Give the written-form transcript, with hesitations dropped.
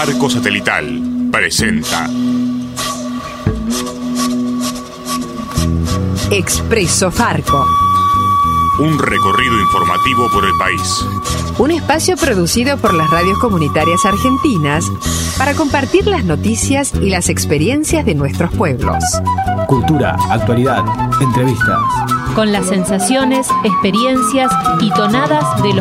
Farco Satelital presenta Expreso Farco. Un recorrido informativo por el país. Un espacio producido por las radios comunitarias argentinas para compartir las noticias y las experiencias de nuestros pueblos. Cultura, actualidad, entrevistas. Con las sensaciones, experiencias y tonadas de los